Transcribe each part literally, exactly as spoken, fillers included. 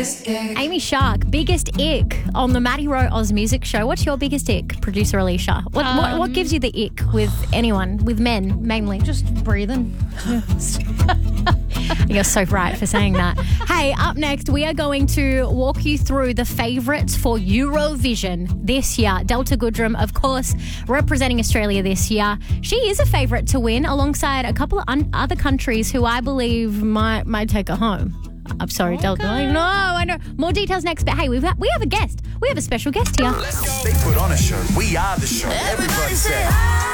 biggest ick. Amy Shark, biggest ick on the Maddie Rowe Oz Music Show. What's your biggest ick, producer Alicia? What, um, what what gives you the ick with anyone, with men mainly? Just breathing. You're so right for saying that. Hey, up next, we are going to walk you through the favourites for Eurovision this year. Delta Goodrem, of course, representing Australia this year. She is a favourite to win alongside a couple of un- other countries who I believe might might take her home. I'm sorry, okay. Delta. I know, I know. More details next, but hey, we've got, we have a guest. We have a special guest here. They put on a show. We are the show. Everybody say.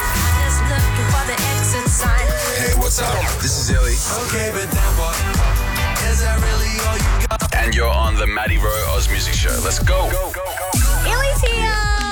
Hey, what's up? This is Illy. Okay, but then what? Is that really all you got? And you're on the Maddie Rowe Oz Music Show. Let's go. Go, go, go. Illy's here.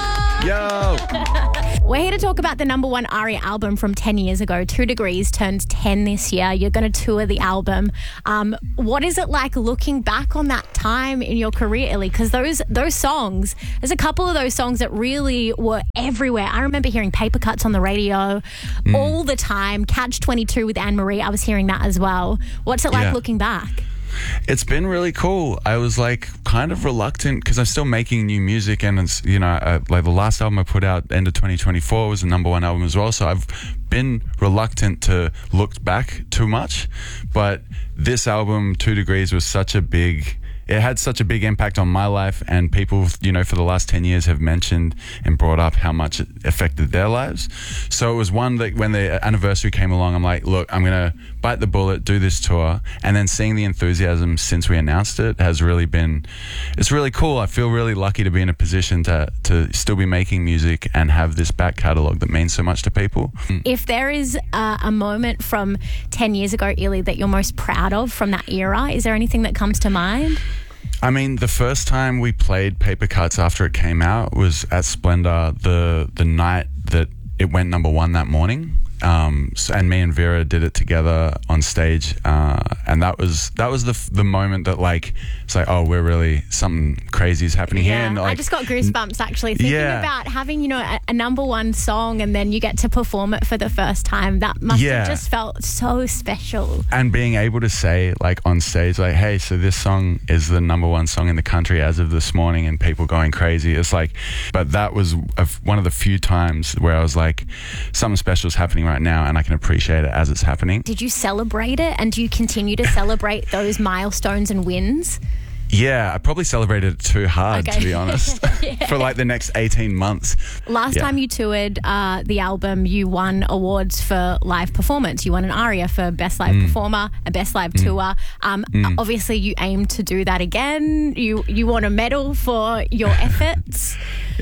Yo. We're here to talk about the number one Aria album from ten years ago. Two Degrees turns ten this year. You're going to tour the album. Um, what is it like looking back on that time in your career, Illy? Because those those songs, there's a couple of those songs that really were everywhere. I remember hearing Paper Cuts on the radio mm. all the time. Catch twenty-two with Anne-Marie, I was hearing that as well. What's it like yeah. looking back? It's been really cool. I was like kind of reluctant because I'm still making new music, and it's, you know, I, like the last album I put out end of twenty twenty-four was the number one album as well. So I've been reluctant to look back too much, but this album, Two Degrees, was such a big. It had such a big impact on my life, and people, you know, for the last ten years have mentioned and brought up how much it affected their lives. So it was one that when the anniversary came along, I'm like, look, I'm going to bite the bullet, do this tour. And then seeing the enthusiasm since we announced it has really been, it's really cool. I feel really lucky to be in a position to, to still be making music and have this back catalogue that means so much to people. If there is uh, a moment from ten years ago, Illy, that you're most proud of from that era, is there anything that comes to mind? I mean, the first time we played Paper Cuts after it came out was at Splendor, the the night that it went number one that morning. Um, so, and me and Vera did it together on stage, uh, and that was that was the the moment that, like, it's like, oh, we're really, something crazy is happening yeah, here. And, like, I just got goosebumps actually thinking yeah. about having, you know, a, a number one song and then you get to perform it for the first time. That must yeah. have just felt so special. And being able to say, like, on stage, like, hey, so this song is the number one song in the country as of this morning, and people going crazy. It's like, but that was a, one of the few times where I was like, something special is happening right now, and I can appreciate it as it's happening. Did you celebrate it, and do you continue to celebrate those milestones and wins? Yeah, I probably celebrated it too hard, okay. to be honest, yeah. for like the next eighteen months. Last yeah. time you toured uh, the album, you won awards for live performance. You won an Aria for Best Live mm. Performer, a Best Live mm. Tour. Um, mm. Obviously, you aim to do that again. You you want a medal for your efforts.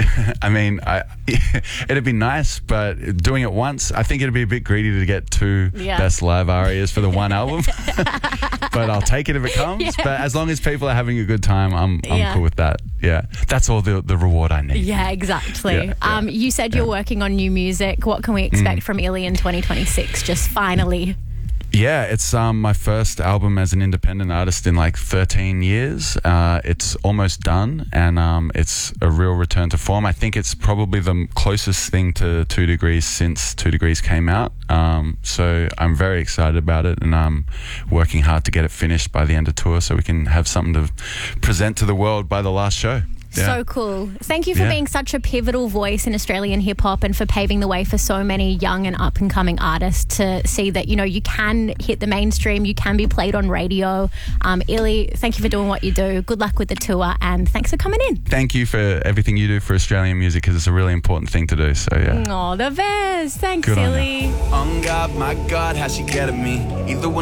I mean, I, it'd be nice, but doing it once, I think it'd be a bit greedy to get two yeah. Best Live Arias for the one album. But I'll take it if it comes. Yeah. But as long as people are having a good time, I'm I'm yeah. cool with that. Yeah, that's all the the reward I need. Yeah, exactly. Yeah, um, yeah. You said you're yeah. working on new music. What can we expect mm. from Illy in twenty twenty-six? Just finally. Yeah, it's um, my first album as an independent artist in like thirteen years. Uh, it's almost done, and um, it's a real return to form. I think it's probably the closest thing to Two Degrees since Two Degrees came out. Um, so I'm very excited about it, and I'm working hard to get it finished by the end of tour so we can have something to present to the world by the last show. Yeah. So cool. Thank you for yeah. being such a pivotal voice in Australian hip hop and for paving the way for so many young and up and coming artists to see that, you know, you can hit the mainstream, you can be played on radio. Um, Illy, thank you for doing what you do. Good luck with the tour, and thanks for coming in. Thank you for everything you do for Australian music, because it's a really important thing to do. So yeah. Oh, the best. Thanks, Good Illy. On God, my God, how she get at me. Either one.